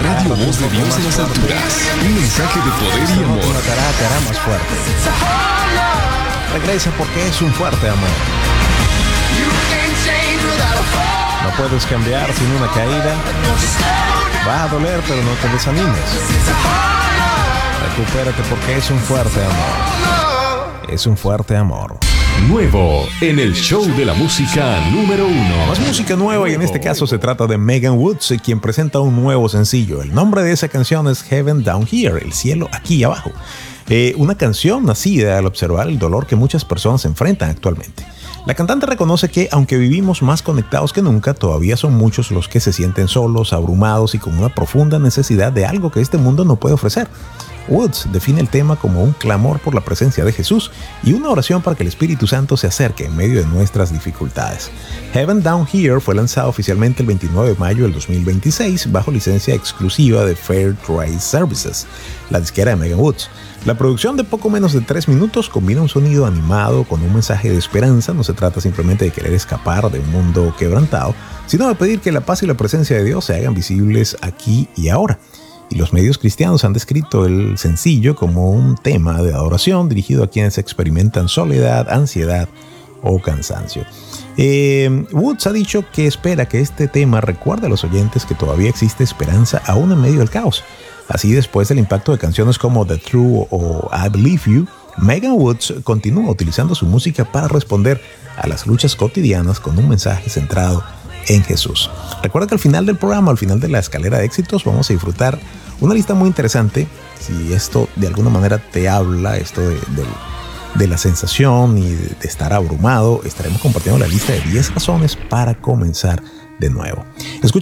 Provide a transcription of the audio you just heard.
Radio Voz de Dios en las alturas. Un mensaje de poder y amor. Te hará más fuerte. Regresa porque es un fuerte amor. No puedes cambiar sin una caída. Va a doler, pero no te desanimes. Recupérate porque es un fuerte amor. Es un fuerte amor. Nuevo en el show de la música número 1. Más música nueva, y en este caso se trata de Megan Woods, quien presenta un nuevo sencillo. El nombre de esa canción es Heaven Down Here, el cielo aquí abajo. Una canción nacida al observar el dolor que muchas personas enfrentan actualmente. La cantante reconoce que, aunque vivimos más conectados que nunca, todavía son muchos los que se sienten solos, abrumados y con una profunda necesidad de algo que este mundo no puede ofrecer. Woods define el tema como un clamor por la presencia de Jesús y una oración para que el Espíritu Santo se acerque en medio de nuestras dificultades. Heaven Down Here fue lanzado oficialmente el 29 de mayo del 2026 bajo licencia exclusiva de Fair Trade Services, la disquera de Megan Woods. La producción, de poco menos de 3 minutos, combina un sonido animado con un mensaje de esperanza. No se trata simplemente de querer escapar de un mundo quebrantado, sino de pedir que la paz y la presencia de Dios se hagan visibles aquí y ahora. Y los medios cristianos han descrito el sencillo como un tema de adoración dirigido a quienes experimentan soledad, ansiedad o cansancio. Woods ha dicho que espera que este tema recuerde a los oyentes que todavía existe esperanza aún en medio del caos. Así, después del impacto de canciones como The True o I Believe You, Megan Woods continúa utilizando su música para responder a las luchas cotidianas con un mensaje centrado en Jesús. Recuerda que al final del programa, al final de la escalera de éxitos, vamos a disfrutar una lista muy interesante. Si esto de alguna manera te habla, esto de la sensación y de estar abrumado, estaremos compartiendo la lista de 10 razones para comenzar de nuevo. Escucha